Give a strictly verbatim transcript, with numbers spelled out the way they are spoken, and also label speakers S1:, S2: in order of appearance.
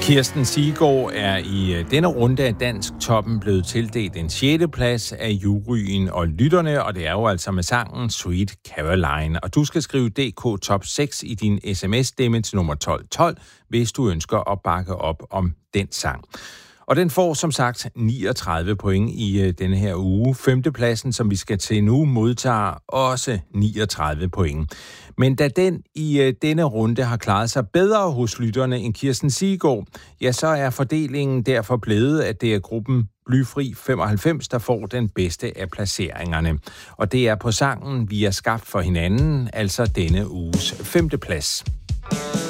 S1: Kirsten Siggaard er i denne runde af Dansk Toppen blevet tildelt en sjette plads af juryen og lytterne, og det er jo altså med sangen Sweet Caroline. Og du skal skrive D K Top seks i din sms-stemme til nummer tolv tolv, hvis du ønsker at bakke op om den sang. Og den får som sagt niogtredive point i uh, denne her uge. Femtepladsen, som vi skal til nu, modtager også niogtredive point. Men da den i uh, denne runde har klaret sig bedre hos lytterne end Kirsten Siggaard, ja, så er fordelingen derfor blevet, at det er gruppen Blyfri femoghalvfems, der får den bedste af placeringerne. Og det er på sangen Vi er skabt for hinanden, altså denne uges femteplads.